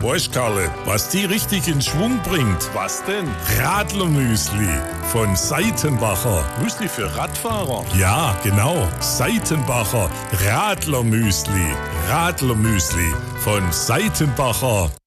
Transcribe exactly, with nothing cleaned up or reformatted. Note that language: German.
Weißt, Karle, was die richtig in Schwung bringt? Was denn? Radlermüsli von Seitenbacher. Müsli für Radfahrer? Ja, genau. Seitenbacher Radlermüsli. Radlermüsli von Seitenbacher.